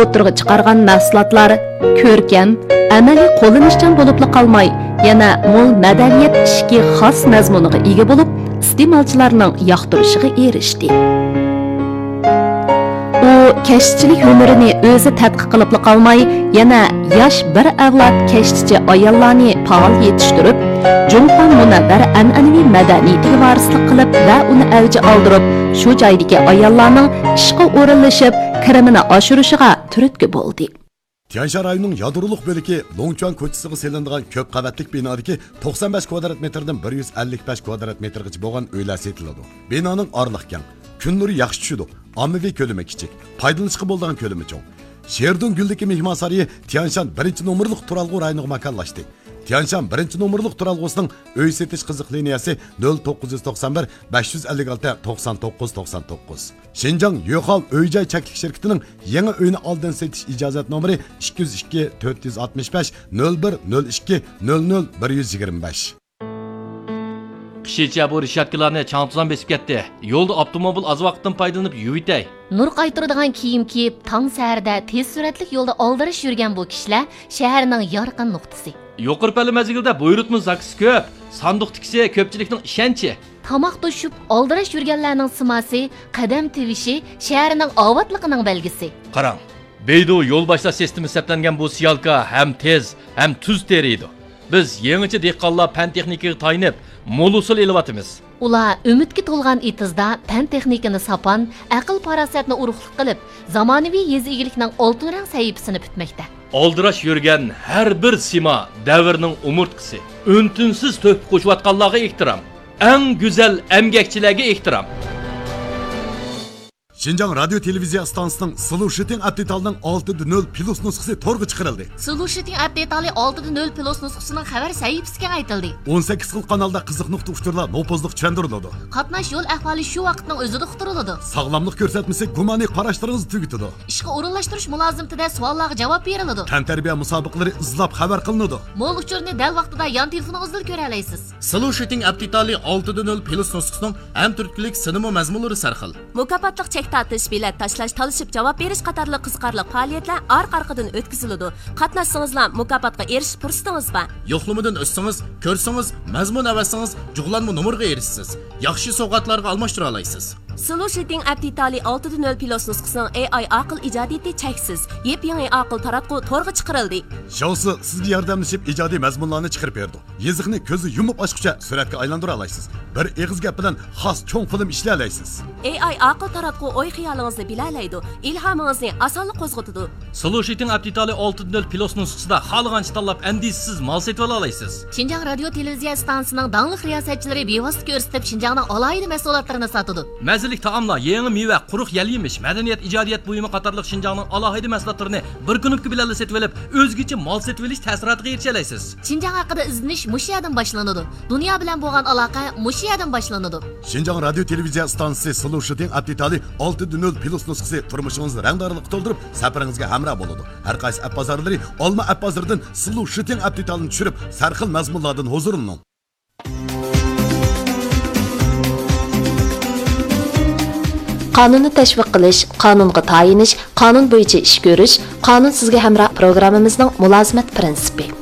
o'tirg'i chiqargan mahsulotlar ko'rkam, amaliy qo'llanishchan bo'lib qolmay, yana mo'l madaniyat ishki xos mazmuniga ega bo'lib, iste'molchilarning yoqtirishiga erishdi. U kashchilik hunurini o'zi tadqiq qilib qolmay, yana yosh bir avlod kashchichi ayollarni faol yetishtirib, Jumhon munavvar an'anaviy madaniyatiga varislik qilib va uni avji oldirib, shu joydagi ayollarning ishga o'rinlashib, kirimini oshirishiga turtki bo'ldi. Tianshan rayonining yadroluk bölüki Longchuan ko'chasiga selinadigan ko'p qavatlik binodagi 95 kvadrat metrdan 155 kvadrat metrgacha bo'lgan uylar setiladi. Binoning orliq keng, kun nuri yaxshi tushadi. Ommaviy ko'lami kichik, foydalanishga bo'ladigan ko'lami cho'ng. Sherdun Guldagi mehmon saroyi Tianshan 1-nomerlik turalg'u rayoniga makonlashdi. Tianshan 1-nomerlik turalg'usining uy setish qiziq liniyasi 0991 556 99 99. Şinjan Yo'qol uy-joy chaklik shirkatining yangi uyni oldin setish ijozat nomeri 202 465 01 02 00 125. Qishicha bu rishatkalarni changtuzan besib ketdi. Yo'lda avtomobil az vaqtdan foydalanib yuvitay. Nur qaytiradigan kiyim kiyib, tong saharda tez suratlik yo'lda oldirish yurgan bu kishilar shaharning yorqin nuqtasi. Yuqorpali mazgilda buyurtma zakisi ko'p, sanduq tikisi ko'pchilikning ishonchi. Tamoq to'shib, oldirish yurganlarning simasi, qadam tevishi shaharning obodligining belgisi. Qarang, Beydu yo'l boshlash sistemi hisoblangan bu siyalka ham tez, ham tuz teriydi. Biz yangicha dehqonlar fan texnikaga tayinib, mo'l usul elyapmiz. Ular umidga to'lgan etizda fan texnikani sapan, aql farosatni urug'lik qilib, zamonaviy yez egilikning oltin rang sahifasini bitmoqda. Oldirash yurgan har bir sima davrning umurtqisi. Untinsiz to'p qo'shayotganlarga ehtirom. Eng go'zal emgakchilarga ehtirom. Şinjan Radyo Televiziya stansiyasining Solution Update'ning 6.0 plus nusxasi to'rga chiqarildi. Solution Update'li 6.0 plus nusxasining xabar sahifasiga aytildi. 18 xil kanalda qiziq nuqta uchurlar nopozliq tushuntiriladi. Qatnash yo'l ahvoli shu vaqtning o'zida uqtiriladi. Sog'lomlik ko'rsatmasi gumaniy qarashlaringizni tugitadi. Ishga o'rinlashtirish mulozimtida savollarga javob beriladi. Tantarbiya musobaqalari izlab xabar qilinadi. Mo'l uchurni dal vaqtida yon telefoningizdan ko'ra olasiz. Solution Update'li 6.0 plus nusxasining ham turklik sinema mazmunlari sarxil. Mukofotliq tatish, bilet tashlash, talishib javob berish qatorli qiziqarli faoliyatlar orqa-orqadan o'tkaziladi. Qatnashsangizlar mukofotga erishish fursatingiz bor. Yo'qlamadan o'tsangiz, ko'rsangiz, mazmun avasangiz, jug'lanma nomerga erishsiz. Yaxshi sovg'atlarga almashtira olasiz. Solution Update'li 6.0 plus nusxasining AI aql ijodiyati cheksiz. Yep-yangi aql taratqu to'rga chiqarildi. Shousi sizga yordamlashib ijodiy mazmunlarni chiqarib berdi. Yeziqni ko'zi yumib ochguncha suratga aylantira olasiz. Bir eg'iz gap bilan xos cho'ng film ishlay olasiz. AI aql taratqu o'y xiyolingizni bilalaydi, ilhomingizni osonlik qo'zg'atadi. Solution Update'li 6.0 plus nusxasida xohlagancha tanlab andisiz mal setib olasiz. Xinjiang radio televiziya stansiyasining dangliq riyosatchilari bevosita ko'rsatib Xinjiangning alohida mahsulotlarini sotadi. Mazalik taomlar, yangi meva, quruq yal-yemish, madaniyat, ijodiyat buyumi qatorliq Xinjiangning alohida mahsulotlarini bir kunlik bilan setib olib, o'zgacha mal setib olish ta'siriga erisha olasiz. Xinjiang haqida izlanish mushu yerdan boshlanadi. Dunyo bilan bo'lgan aloqa mushu yerdan boshlanadi. Xinjiang radio televiziya stansiyasi Solution Update'li 6.0 plus nusxasi turmushingizni rangdorlik to'ldirib, safaringizga hamroh bo'ladi. Har qaysi app bozorlari Olma app bozoridan Solution Update'ni tushirib, sarxil mazmunlardan huzurining. Qonunni tashviq qilish, qonunga tayinish, qonun bo'yicha ish ko'rish, qonun sizga hamroh programmamizning mulozimat prinsipi.